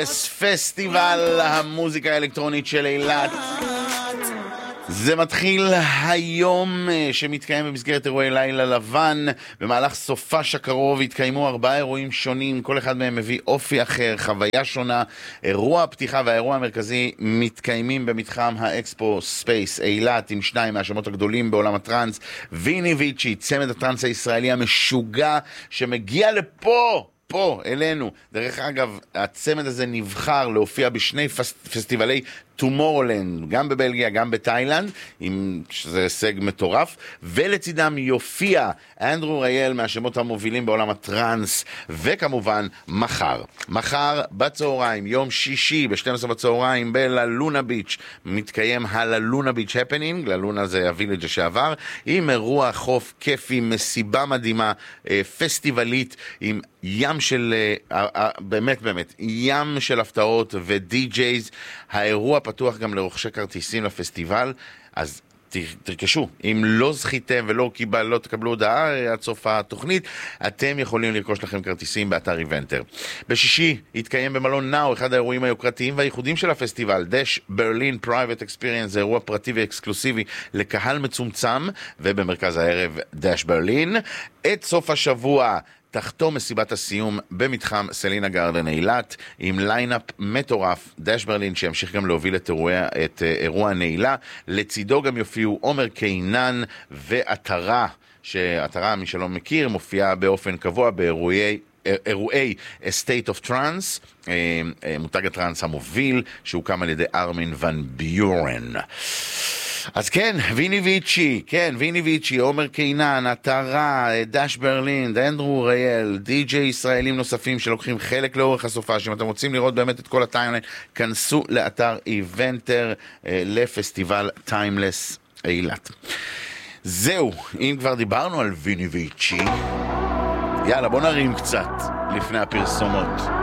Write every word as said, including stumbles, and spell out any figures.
פסטיבל המוזיקה האלקטרונית של אילת. זה מתחיל היום, שמתקיים במסגרת אירועי לילה לבן. במהלך סופש הקרוב יתקיימו ארבעה אירועים שונים, כל אחד מהם מביא אופי אחר, חוויה שונה. אירוע הפתיחה והאירוע המרכזי מתקיימים במתחם האקספו ספייס אילת, עם שניים מהשמות הגדולים בעולם הטרנס, ויני ויצ'י, צמד הטרנס הישראלי המשוגע שמגיע לפה פה, אלינו. דרך אגב, הצמד הזה נבחר להופיע בשני פס... פסטיבלי טומורלנד, גם בבלגיה, גם בתאילנד, עם שזה הישג מטורף, ולצידם יופיע אנדרו רייל מהשמות המובילים בעולם הטרנס, וכמובן מחר. מחר בצהריים, יום שישי, ב-שתים עשרה בצהריים, בללונה ביץ', מתקיים הללונה ביץ' הפנינג, ללונה זה הוויליג' שעבר, עם אירוע חוף כיפי, מסיבה מדהימה, פסטיבלית, עם ים של, באמת באמת, ים של הפתעות ודי-ג'ייז. האירוע פתוח גם לרוכשי כרטיסים לפסטיבל, אז תרכשו. אם לא זכיתם ולא קיבל, לא תקבלו הודעה עד סוף התוכנית, אתם יכולים לרכוש לכם כרטיסים באתר איבנטר. בשישי יתקיים במלון נאו אחד האירועים היוקרתיים והייחודים של הפסטיבל, דש ברלין פרייבט אקספיריאנס, זה אירוע פרטי ואקסקלוסיבי לקהל מצומצם, ובמרכז הערב דש ברלין. את סוף השבוע תחתום מסיבת הסיום במתחם סלינה גרדן אילת, עם ליינאפ מטורף, דש ברלין שימשיך גם להוביל את אירוע, את אירוע הנעילה. לצידו גם יופיעו עומר קינן ועטרה, שעטרה מי שלא מכיר מופיעה באופן קבוע באירועי אירועי State of Trance, מותג הטרנס המוביל שהוקם על ידי ארמין ון ביורן. אז כן, ויני ויצ'י, כן, ויני ויצ'י, עומר קינן, עטרה, דש ברלין, אנדרו רייל, די-ג'יי ישראלים נוספים שלוקחים חלק לאורך הסופש. אם אתם רוצים לראות באמת את כל הטיימליין, כנסו לאתר איבנטר אה, לפסטיבל טיימלס אילת. זהו, אם כבר דיברנו על ויני ויצ'י, יאללה, בוא נרים קצת לפני הפרסומות.